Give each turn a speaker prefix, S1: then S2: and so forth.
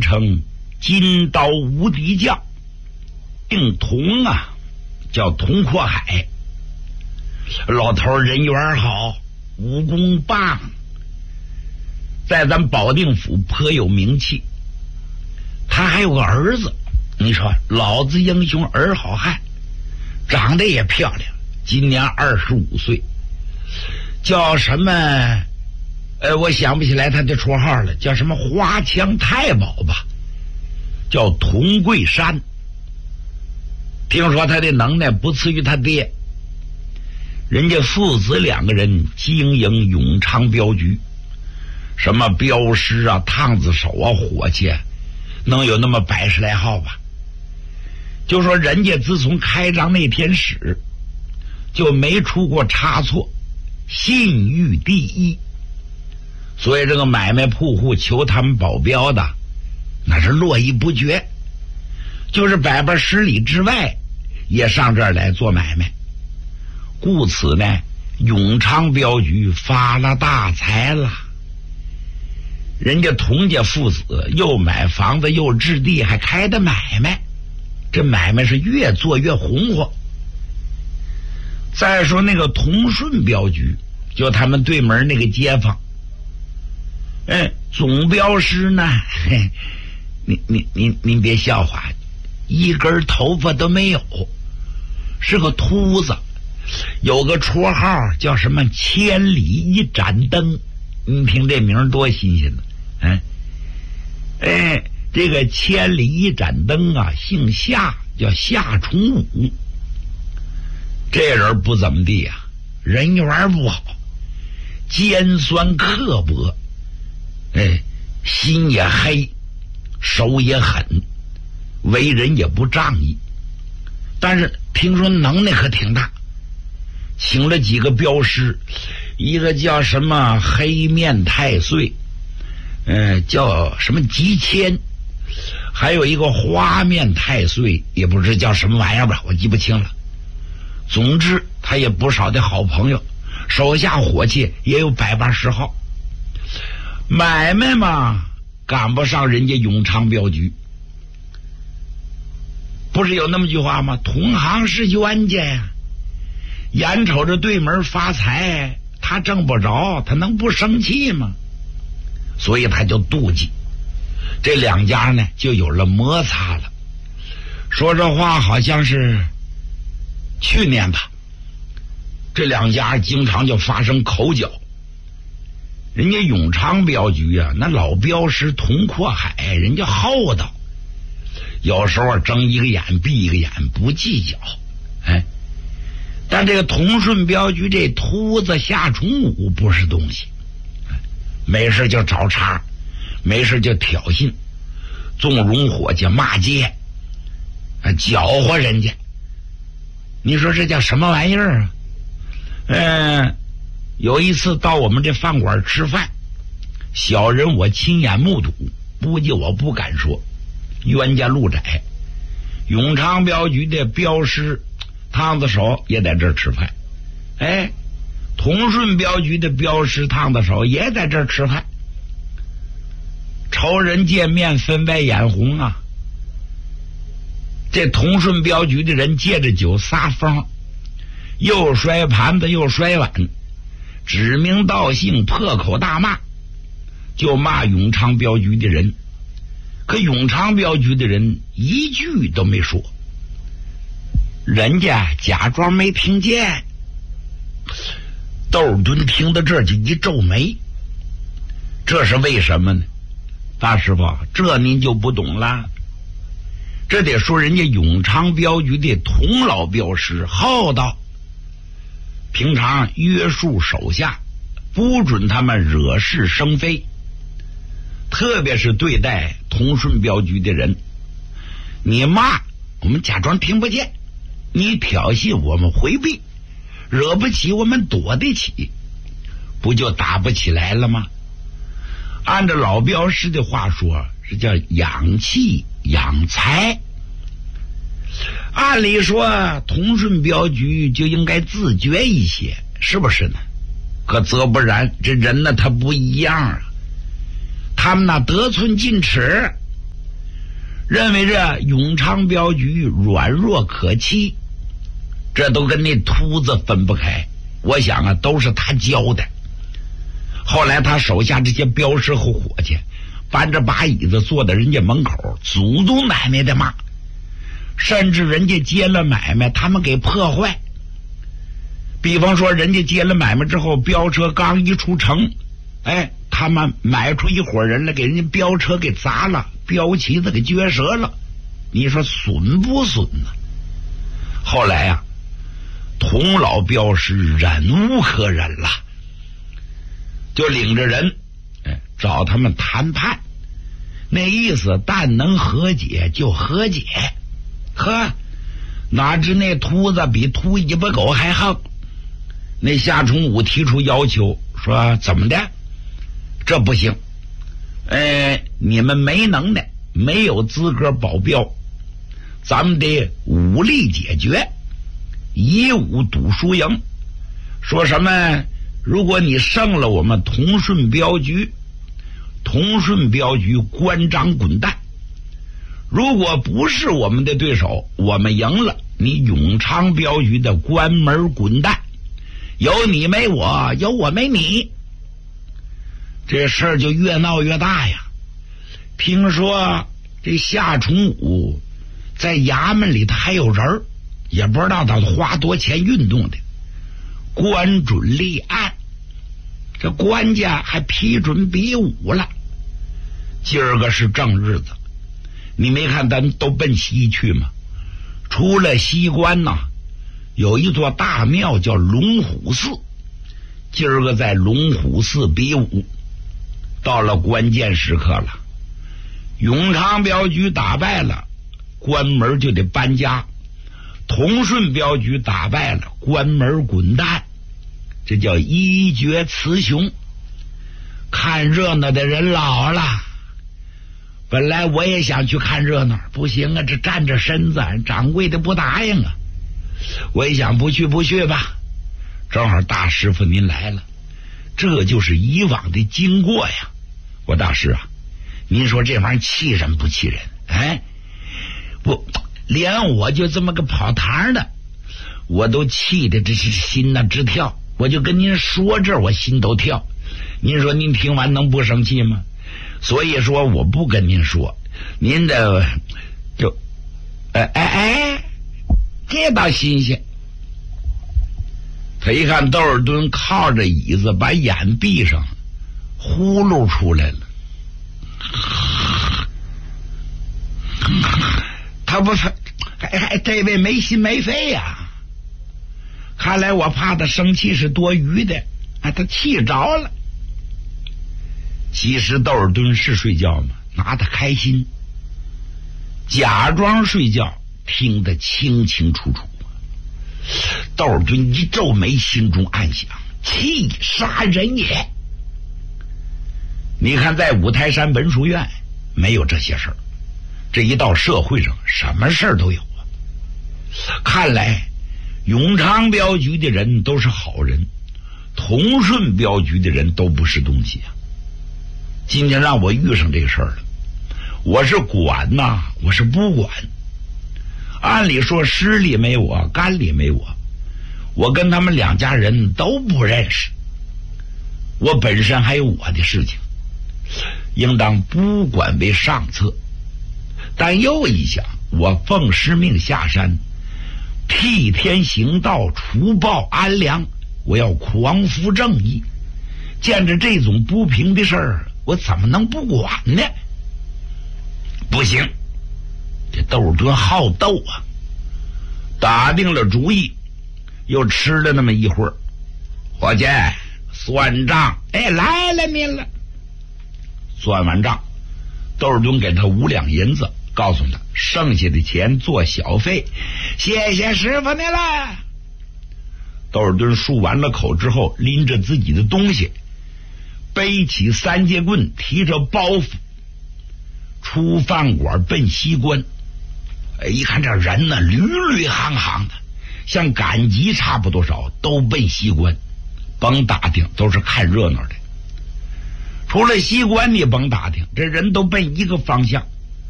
S1: 称金刀无敌将，姓童啊，叫童阔海。老头人缘好，武功棒，在咱保定府颇有名气。他还有个儿子，你说老子英雄儿好汉，长得也漂亮，今年25岁，叫什么？我想不起来他的绰号了，叫什么花枪太保吧，叫童桂山。听说他的能耐不次于他爹，人家父子2个人经营永昌镖局，什么镖师啊、烫子手啊、伙计啊，能有那么100来号吧。就说人家自从开张那天始，就没出过差错，信誉第一。所以这个买卖铺户求他们保镖的，那是络绎不绝，就是100、10里之外也上这儿来做买卖。故此呢，永昌镖局发了大财了。人家童家父子又买房子又置地，还开的买卖，这买卖是越做越红火。再说那个同顺镖局，就他们对门那个街坊，总镖师呢，您别笑话，一根头发都没有，是个秃子，有个绰号叫什么千里一盏灯。你听这名多新鲜呢。这个千里一盏灯啊，姓夏，叫夏崇武。这人不怎么地啊，人缘不好，尖酸刻薄，心也黑，手也狠，为人也不仗义。但是听说能耐可挺大，请了几个镖师，一个叫什么黑面太岁，叫什么吉谦，还有一个花面太岁，也不知叫什么玩意儿吧，我记不清了。总之他也不少的好朋友，手下伙计也有100、10号。买卖嘛，赶不上人家永昌镖局。不是有那么句话吗？同行是冤家呀。眼瞅着对门发财，他挣不着，他能不生气吗？所以他就妒忌。这2家呢就有了摩擦了。说这话好像是去年吧，这2家经常就发生口角。人家永昌镖局啊，那老镖师童阔海，人家厚道，有时候睁一个眼闭一个眼，不计较。但这个同顺镖局这秃子夏崇武不是东西，没事就找茬，没事就挑衅，纵容伙计骂街，搅和人家。你说这叫什么玩意儿啊？有一次到我们这饭馆吃饭，小人我亲眼目睹，估计我不敢说，冤家路窄。永昌镖局的镖师烫子手也在这儿吃饭，同顺镖局的镖师烫子手也在这儿吃饭。仇人见面分外眼红啊。这同顺镖局的人借着酒撒疯，又摔盘子又摔碗，指名道姓破口大骂，就骂永昌镖局的人。可永昌镖局的人一句都没说，人家假装没听见。窦尔敦听到这儿就一皱眉，这是为什么呢？大师傅，这您就不懂了。这得说人家永昌镖局的童老镖师厚道，平常约束手下，不准他们惹是生非，特别是对待同顺镖局的人，你骂我们假装听不见，你挑衅我们回避，惹不起我们躲得起，不就打不起来了吗？按照老镖师的话说，是叫养气养财。按理说同顺镖局就应该自觉一些，是不是呢？可则不然，这人呢他不一样啊，他们那得寸进尺， 认为这永昌镖局软弱可欺，这都跟那秃子分不开。我想啊，都是他教的。后来他手下这些镖师和伙计搬着把椅子坐在人家门口，祖宗奶奶的骂，甚至人家接了买卖他们给破坏。比方说人家接了买卖之后，镖车刚一出城，他们买出一伙人来，给人家镖车给砸了，镖旗子给撅折了，你说损不损呢？后来啊，童老镖师忍无可忍了，就领着人找他们谈判，那意思但能和解就和解。呵，哪知那秃子比秃尾巴狗还横。那夏崇武提出要求说，怎么的？这不行，你们没能耐，没有资格保镖，咱们得武力解决，以武赌输赢。说什么如果你胜了我们同顺镖局，同顺镖局关张滚蛋；如果不是我们的对手，我们赢了，你永昌镖局的关门滚蛋。有你没我，有我没你，这事儿就越闹越大呀。听说这夏崇武在衙门里他还有人，也不知道他花多钱运动的，官准立案，这官家还批准比武了。今儿个是正日子，你没看咱都奔西去吗？除了西关呐，有一座大庙叫龙虎寺，今儿个在龙虎寺比武。到了关键时刻了，永昌镖局打败了，关门就得搬家；同顺镖局打败了，关门滚蛋。这叫一决雌雄。看热闹的人老了，本来我也想去看热闹，不行啊，这站着身子，掌柜的不答应啊。我一想不去吧，正好大师傅您来了，这就是以往的经过呀。我大师啊，您说这玩意儿气人不气人？不，连我就这么个跑堂的，我都气得这是心呐直跳。我就跟您说这我心都跳，您说您听完能不生气吗？所以说我不跟您说，您的就这倒新鲜。他一看窦尔敦靠着椅子把眼闭上，呼噜出来了。他不是这位没心没肺呀，看来我怕他生气是多余的，他气着了。其实窦尔敦是睡觉吗？拿他开心，假装睡觉，听得清清楚楚。窦尔敦一皱眉，心中暗想：气杀人也。你看在五台山文殊院没有这些事儿，这一到社会上什么事儿都有啊。看来永昌镖局的人都是好人，同顺镖局的人都不是东西啊。今天让我遇上这个事儿了，我是管呐，我是不管。按理说湿里没我，干里没我，我跟他们两家人都不认识，我本身还有我的事情，应当不管为上策。但又一想，我奉师命下山，替天行道，除暴安良，我要匡扶正义。见着这种不平的事儿，我怎么能不管呢？不行，这窦尔敦好斗啊！打定了主意，又吃了那么一会儿，伙计算账，来了您了。算完账，窦尔敦给他5两银子，告诉他剩下的钱做小费，谢谢师傅您了。窦尔敦漱完了口之后，拎着自己的东西，背起3节棍，提着包袱，出饭馆奔西关。一看这人呢，屡屡行行的，像赶集差不多少，都奔西关。甭打听，都是看热闹的。除了西关你甭打听，这人都奔一个方向，